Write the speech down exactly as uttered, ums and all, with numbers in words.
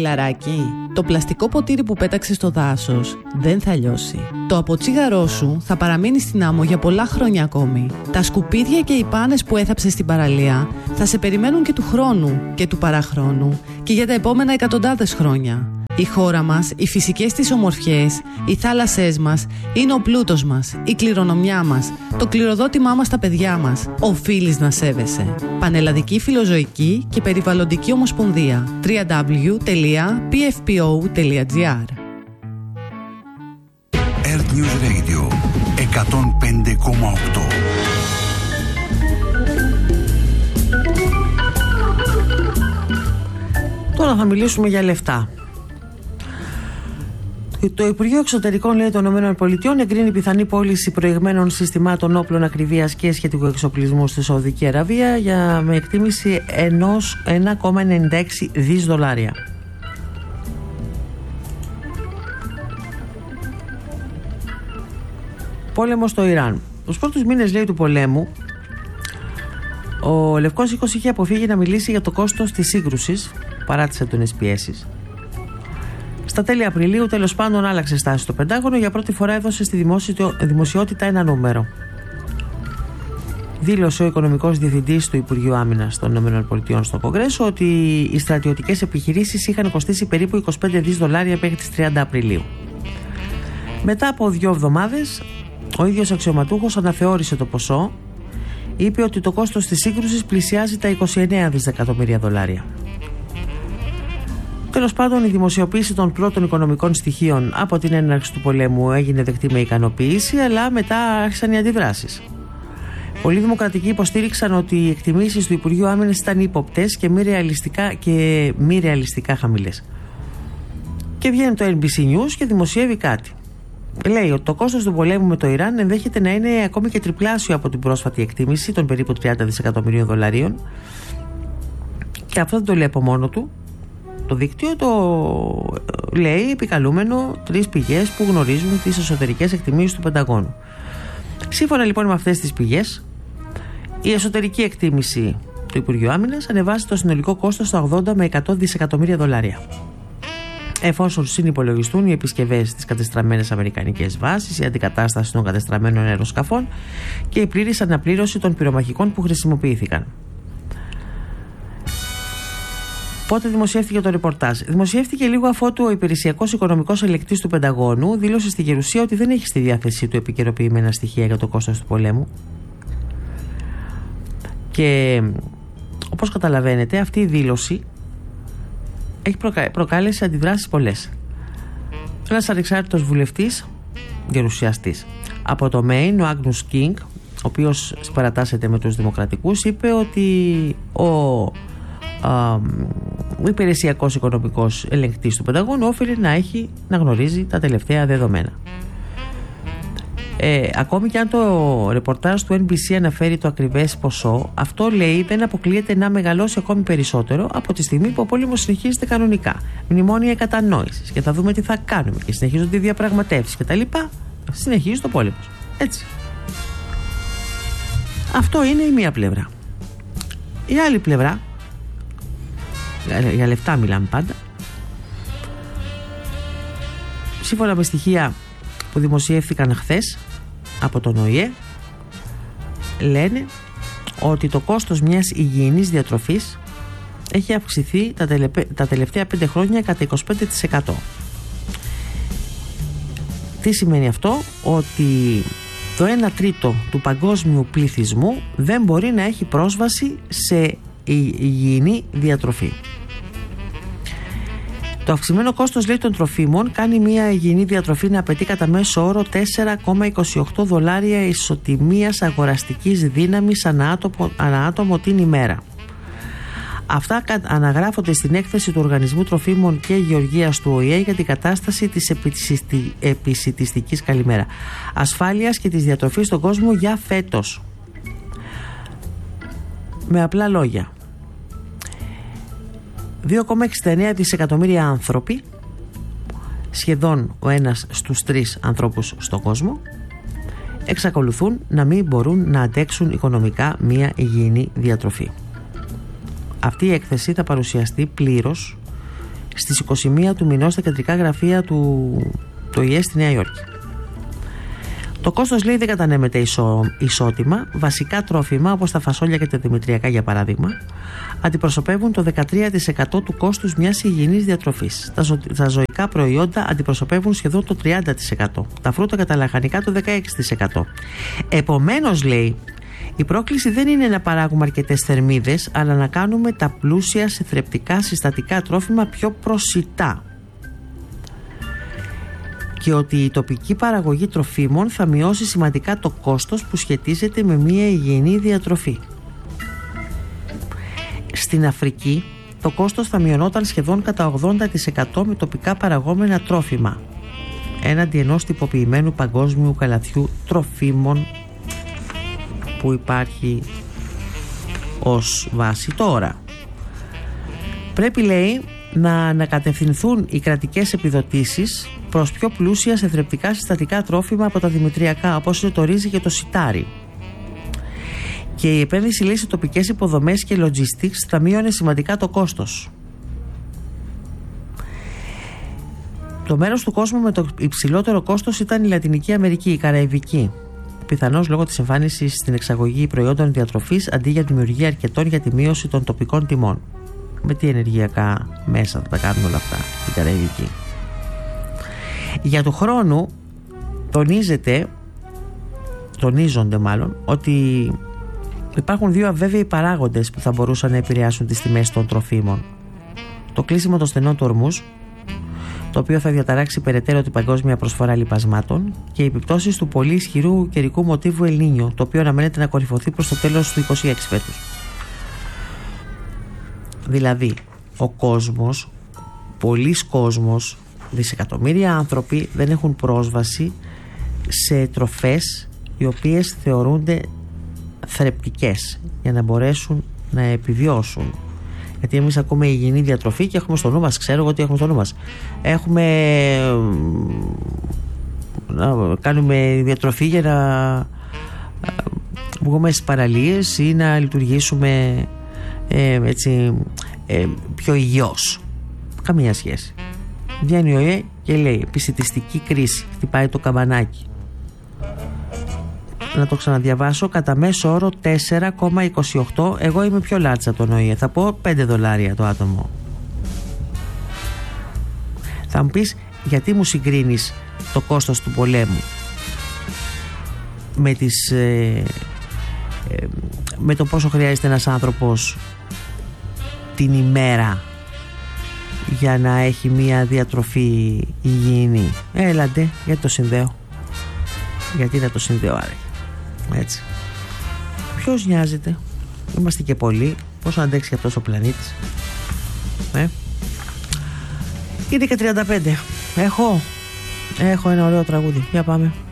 Φιλαράκι, το πλαστικό ποτήρι που πέταξες στο δάσος δεν θα λιώσει. Το αποτσίγαρό σου θα παραμείνει στην άμμο για πολλά χρόνια ακόμη. Τα σκουπίδια και οι πάνες που έθαψες στην παραλία θα σε περιμένουν και του χρόνου και του παραχρόνου και για τα επόμενα εκατοντάδες χρόνια. Η χώρα μας, οι φυσικές της ομορφιές, οι θάλασσές μας είναι ο πλούτος μας, η κληρονομιά μας, το κληροδότημά μας στα παιδιά μας. Οφείλεις να σέβεσαι. Πανελλαδική Φιλοζωική και Περιβαλλοντική Ομοσπονδία. double-u double-u double-u τελεία πι εφ πι ο τελεία τζι άρ. Earth News Radio εκατόν πέντε κόμμα οκτώ. Τώρα θα μιλήσουμε για λεφτά. Το Υπουργείο Εξωτερικών, λέει, των ΗΠΑ εγκρίνει πιθανή πώληση προηγμένων συστημάτων όπλων ακριβίας και σχετικού εξοπλισμού στη Σαουδική Αραβία για, με εκτίμηση ένα κόμμα ενενήντα έξι δισεκατομμύρια δολάρια. Πόλεμο στο Ιράν. Τους πρώτους μήνες, λέει, του πολέμου, ο Λευκός Οίκος είχε αποφύγει να μιλήσει για το κόστος της σύγκρουσης παρά τις έντονες πιέσεις. Στα τέλη Απριλίου, τέλος πάντων, άλλαξε στάση στο Πεντάγωνο. Για πρώτη φορά έδωσε στη δημοσιότητα ένα νούμερο. Δήλωσε ο οικονομικός διευθυντής του Υπουργείου Άμυνας των ΗΠΑ στο Κογκρέσο ότι οι στρατιωτικές επιχειρήσεις είχαν κοστίσει περίπου είκοσι πέντε δισεκατομμύρια δολάρια μέχρι τις τριάντα Απριλίου. Μετά από δύο εβδομάδες, ο ίδιος αξιωματούχος αναθεώρησε το ποσό. Είπε ότι το κόστος της σύγκρουσης πλησιάζει τα είκοσι εννέα δισεκατομμύρια δολάρια. Τέλος πάντων, η δημοσιοποίηση των πρώτων οικονομικών στοιχείων από την έναρξη του πολέμου έγινε δεκτή με ικανοποίηση, αλλά μετά άρχισαν οι αντιδράσεις. Πολλοί δημοκρατικοί υποστήριξαν ότι οι εκτιμήσεις του Υπουργείου Άμυνας ήταν ύποπτες και μη ρεαλιστικά, και μη ρεαλιστικά χαμηλές. Και βγαίνει το Εν Μπι Σι News και δημοσιεύει κάτι. Λέει ότι το κόστος του πολέμου με το Ιράν ενδέχεται να είναι ακόμη και τριπλάσιο από την πρόσφατη εκτίμηση των περίπου τριάντα δισεκατομμυρίων δολαρίων. Και αυτό δεν το λέει από μόνο του. Το δίκτυο το λέει επικαλούμενο τρεις πηγές που γνωρίζουν τις εσωτερικές εκτιμήσεις του Πενταγώνου. Σύμφωνα λοιπόν με αυτές τις πηγές, η εσωτερική εκτίμηση του Υπουργείου Άμυνας ανεβάζει το συνολικό κόστος στα ογδόντα με εκατό δισεκατομμύρια δολάρια. Εφόσον συνυπολογιστούν οι επισκευές στις κατεστραμμένες αμερικανικές βάσεις, η αντικατάσταση των κατεστραμμένων αεροσκαφών και η πλήρης αναπλήρωση των πυρομαχικών που χρησιμοποιήθηκαν. Πότε δημοσιεύτηκε το ρεπορτάζ? Δημοσιεύτηκε λίγο αφότου ο υπηρεσιακός οικονομικός ελεκτής του Πενταγώνου δήλωσε στη Γερουσία ότι δεν έχει στη διάθεσή του επικαιροποιημένα στοιχεία για το κόστος του πολέμου. Και όπως καταλαβαίνετε, αυτή η δήλωση έχει προκα... προκάλεσει αντιδράσεις πολλές. Ένας ανεξάρτητος βουλευτής, γερουσιαστής από το Μέιν, ο Άγνους Κίνγκ, ο οποίος συμπαρατάσσεται με τους δημοκρατικούς, είπε ότι ο ο υπηρεσιακός οικονομικός ελεγκτής του Πενταγώνου όφιλε να έχει να γνωρίζει τα τελευταία δεδομένα. Ε, ακόμη και αν το ρεπορτάζ του Εν Μπι Σι αναφέρει το ακριβές ποσό, αυτό, λέει, δεν αποκλείεται να μεγαλώσει ακόμη περισσότερο από τη στιγμή που ο πόλεμος συνεχίζεται κανονικά. Μνημόνια κατανόησης και θα δούμε τι θα κάνουμε και συνεχίζονται οι διαπραγματεύσεις κτλ. Συνεχίζει το πόλεμος. Έτσι. Αυτό είναι η μία πλευρά. Η άλλη πλευρά, για λεφτά μιλάμε πάντα, σύμφωνα με στοιχεία που δημοσιεύθηκαν χθες από τον Ο Η Ε, λένε ότι το κόστος μιας υγιεινής διατροφής έχει αυξηθεί τα, τελεπε... τα τελευταία πέντε χρόνια κατά είκοσι πέντε τοις εκατό. Τι σημαίνει αυτό? Ότι το ένα τρίτο του παγκόσμιου πληθυσμού δεν μπορεί να έχει πρόσβαση σε υγιεινή διατροφή. Το αυξημένο κόστος, λέει, των τροφίμων κάνει μια υγιεινή διατροφή να απαιτεί κατά μέσο όρο τέσσερα κόμμα είκοσι οκτώ δολάρια ισοτιμίας αγοραστικής δύναμης ανά άτομο, ανά άτομο την ημέρα. Αυτά αναγράφονται στην έκθεση του Οργανισμού Τροφίμων και Γεωργίας του Ο Η Ε για την κατάσταση της επισιτιστικής καλημέρα ασφάλειας και της διατροφής στον κόσμο για φέτος. Με απλά λόγια, δύο κόμμα εξήντα εννέα δισεκατομμύρια άνθρωποι, σχεδόν ο ένας στους τρεις ανθρώπους στον κόσμο, εξακολουθούν να μην μπορούν να αντέξουν οικονομικά μια υγιεινή διατροφή. Αυτή η έκθεση θα παρουσιαστεί πλήρως στις είκοσι μία του μηνός στα κεντρικά γραφεία του, του Ο Η Ε στη Νέα Υόρκη. Το κόστος, λέει, δεν κατανέμεται ισο, ισότιμα. Βασικά τρόφιμα, όπως τα φασόλια και τα δημητριακά για παράδειγμα, αντιπροσωπεύουν το δεκατρία τοις εκατό του κόστους μιας υγιεινής διατροφής. Τα, ζω, τα ζωικά προϊόντα αντιπροσωπεύουν σχεδόν το τριάντα τοις εκατό. Τα φρούτα και τα λαχανικά το δεκαέξι τοις εκατό. Επομένως, λέει, η πρόκληση δεν είναι να παράγουμε αρκετές θερμίδες, αλλά να κάνουμε τα πλούσια σε θρεπτικά συστατικά τρόφιμα πιο προσιτά. Και ότι η τοπική παραγωγή τροφίμων θα μειώσει σημαντικά το κόστος που σχετίζεται με μια υγιεινή διατροφή. Στην Αφρική το κόστος θα μειωνόταν σχεδόν κατά ογδόντα τοις εκατό με τοπικά παραγόμενα τρόφιμα, έναντι ενός τυποποιημένου παγκόσμιου καλαθιού τροφίμων που υπάρχει ως βάση τώρα. Πρέπει, λέει, να ανακατευθυνθούν οι κρατικές επιδοτήσεις προς πιο πλούσια σε θρεπτικά συστατικά τρόφιμα από τα δημητριακά, όπως είναι το ρύζι και το σιτάρι. Και η επένδυση, λέει, σε τοπικές υποδομές και logistics θα μείωνε σημαντικά το κόστος. Το μέρος του κόσμου με το υψηλότερο κόστος ήταν η Λατινική Αμερική, η Καραϊβική. Πιθανώς λόγω της εμφάνισης στην εξαγωγή προϊόντων διατροφής αντί για δημιουργία αρκετών για τη μείωση των τοπικών τιμών. Με τι ενεργειακά μέσα θα τα κάνουν όλα αυτά η Καραϊβική. Για του χρόνου τονίζεται, τονίζονται μάλλον, ότι υπάρχουν δύο αβέβαιοι παράγοντες που θα μπορούσαν να επηρεάσουν τις τιμές των τροφίμων. Το κλείσιμο των στενών του Ορμούζ, το οποίο θα διαταράξει περαιτέρω την παγκόσμια προσφορά λιπασμάτων, και οι επιπτώσεις του πολύ ισχυρού καιρικού μοτίβου Ελνίνιο, το οποίο αναμένεται να κορυφωθεί προς το τέλος του είκοσι έξι φέτος. Δηλαδή, ο κόσμος, πολλοί κόσμος, δισεκατομμύρια άνθρωποι δεν έχουν πρόσβαση σε τροφές οι οποίες θεωρούνται θρεπτικές για να μπορέσουν να επιβιώσουν. Γιατί εμείς ακούμε υγιεινή διατροφή και έχουμε στο νου μας, ξέρω εγώ τι έχουμε στο νου μας. Έχουμε να κάνουμε διατροφή για να βγούμε στις παραλίες ή να λειτουργήσουμε ε, έτσι ε, πιο υγιώς. Καμία σχέση. Βγαίνει ο Ο Η Ε και λέει επισιτιστική κρίση, χτυπάει το καμπανάκι. Να το ξαναδιαβάσω, κατά μέσο όρο τέσσερα κόμμα είκοσι οκτώ. Εγώ είμαι πιο λάτσα τον Ο Η Ε, θα πω πέντε δολάρια το άτομο. Θα μου πεις, γιατί μου συγκρίνεις το κόστος του πολέμου με, τις, ε, ε, με το πόσο χρειάζεται ένας άνθρωπος την ημέρα για να έχει μια διατροφή υγιεινή? Έλαντε, γιατί το συνδέω? Γιατί να το συνδέω άραγε? Έτσι. Ποιος νοιάζεται? Είμαστε και πολλοί. Πόσο αντέξει και αυτός ο πλανήτης? ε? Είναι και τριάντα πέντε. Έχω Έχω ένα ωραίο τραγούδι. Για πάμε.